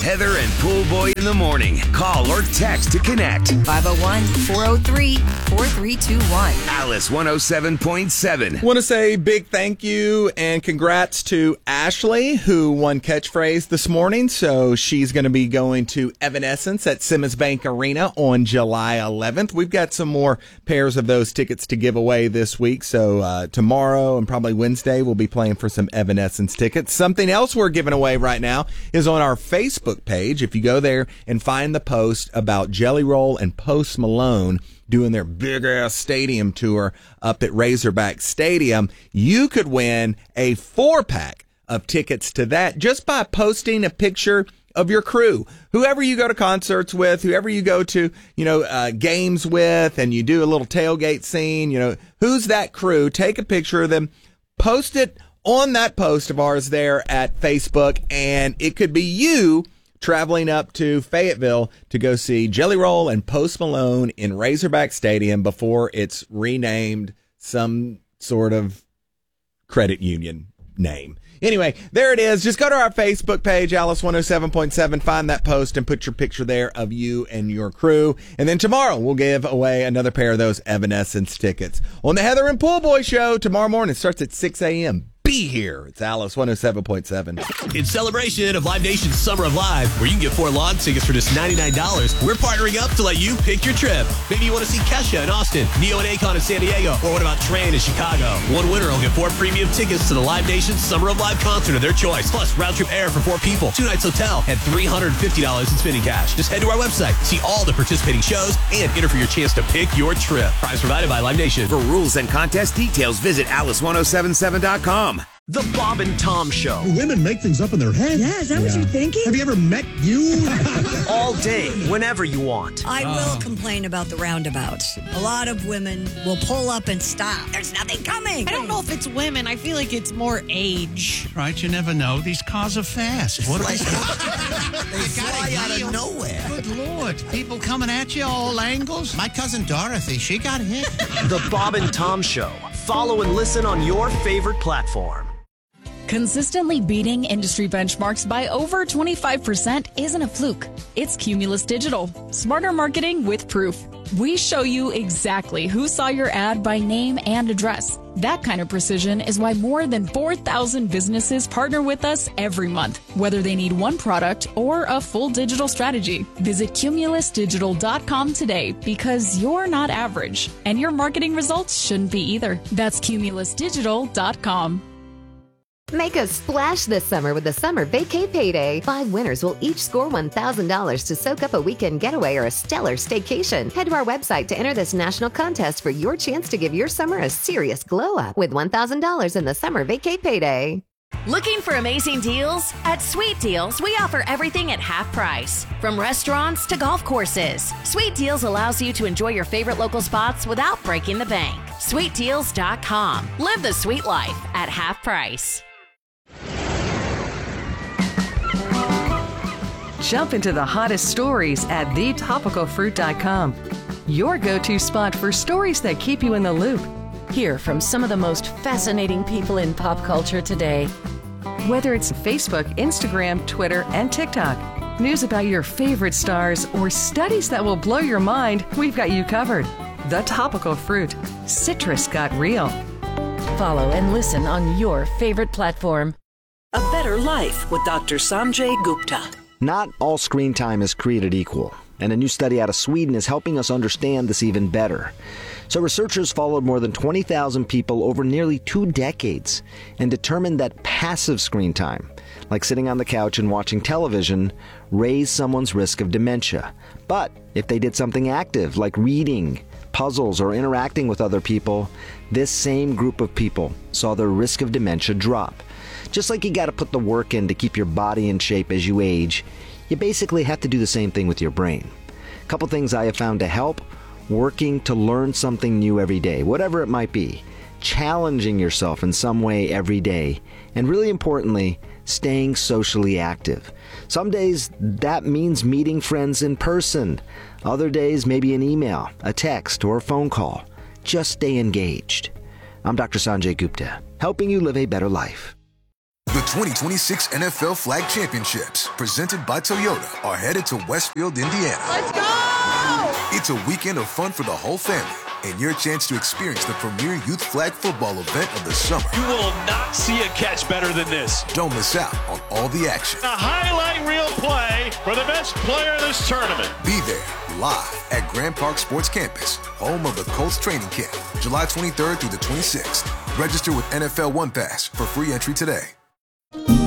Heather and Pool Boy in the morning. Call or text to connect. 501-403-4321. Alice 107.7. Want to say big thank you and congrats to Ashley, who won Catchphrase this morning. So she's going to be going to Evanescence at Simmons Bank Arena on July 11th. We've got some more pairs of those tickets to give away this week. So tomorrow and probably Wednesday, we'll be playing for some Evanescence tickets. Something else we're giving away right now is on our Facebook page. If you go there and find the post about Jelly Roll and Post Malone doing their big-ass stadium tour up at Razorback Stadium, you could win a 4-pack of tickets to that just by posting a picture of your crew. Whoever you go to concerts with, whoever you go to, games with, and you do a little tailgate scene, who's that crew? Take a picture of them, post it on that post of ours there at Facebook, and it could be you traveling up to Fayetteville to go see Jelly Roll and Post Malone in Razorback Stadium before it's renamed some sort of credit union name. Anyway, there it is. Just go to our Facebook page, Alice 107.7, find that post and put your picture there of you and your crew. And then tomorrow we'll give away another pair of those Evanescence tickets on the Heather and Pool Boy Show tomorrow morning. It starts at 6 a.m. Be here. It's Alice 107.7. In celebration of Live Nation's Summer of Live, where you can get 4 lawn tickets for just $99, we're partnering up to let you pick your trip. Maybe you want to see Kesha in Austin, Neo and Akon in San Diego, or what about Train in Chicago? One winner will get 4 premium tickets to the Live Nation's Summer of Live concert of their choice, plus round-trip air for 4 people, 2 nights hotel, and $350 in spending cash. Just head to our website, see all the participating shows, and enter for your chance to pick your trip. Prize provided by Live Nation. For rules and contest details, visit alice1077.com. The Bob and Tom Show. Women make things up in their head. Yeah, is that what you're thinking? Have you ever met you? All day, whenever you want. I will complain about the roundabouts. A lot of women will pull up and stop. There's nothing coming. I don't know if it's women. I feel like it's more age. Right, you never know. These cars are fast. What They fly out of nowhere. Good Lord. People coming at you all angles. My cousin Dorothy, she got hit. The Bob and Tom Show. Follow and listen on your favorite platform. Consistently beating industry benchmarks by over 25% isn't a fluke. It's Cumulus Digital. Smarter marketing with proof. We show you exactly who saw your ad by name and address. That kind of precision is why more than 4,000 businesses partner with us every month, whether they need one product or a full digital strategy. Visit cumulusdigital.com today because you're not average, and your marketing results shouldn't be either. That's cumulusdigital.com. Make a splash this summer with the Summer Vacay Payday. 5 winners will each score $1,000 to soak up a weekend getaway or a stellar staycation. Head to our website to enter this national contest for your chance to give your summer a serious glow up with $1,000 in the Summer Vacay Payday. Looking for amazing deals? At Sweet Deals, we offer everything at half price. From restaurants to golf courses, Sweet Deals allows you to enjoy your favorite local spots without breaking the bank. SweetDeals.com. Live the sweet life at half price. Jump into the hottest stories at thetopicalfruit.com. Your go-to spot for stories that keep you in the loop. Hear from some of the most fascinating people in pop culture today. Whether it's Facebook, Instagram, Twitter, and TikTok, news about your favorite stars, or studies that will blow your mind, we've got you covered. The Topical Fruit. Citrus got real. Follow and listen on your favorite platform. A Better Life with Dr. Sanjay Gupta. Not all screen time is created equal, and a new study out of Sweden is helping us understand this even better. So researchers followed more than 20,000 people over nearly 2 decades and determined that passive screen time, like sitting on the couch and watching television, raised someone's risk of dementia. But if they did something active, like reading, puzzles, or interacting with other people, this same group of people saw their risk of dementia drop. Just like you got to put the work in to keep your body in shape as you age, you basically have to do the same thing with your brain. A couple things I have found to help: working to learn something new every day, whatever it might be, challenging yourself in some way every day, and really importantly, staying socially active. Some days that means meeting friends in person. Other days maybe an email, a text, or a phone call. Just stay engaged. I'm Dr. Sanjay Gupta, helping you live a better life. The 2026 NFL Flag Championships, presented by Toyota, are headed to Westfield, Indiana. Let's go! It's a weekend of fun for the whole family and your chance to experience the premier youth flag football event of the summer. You will not see a catch better than this. Don't miss out on all the action. A highlight reel play for the best player of this tournament. Be there live at Grand Park Sports Campus, home of the Colts training camp, July 23rd through the 26th. Register with NFL One Pass for free entry today.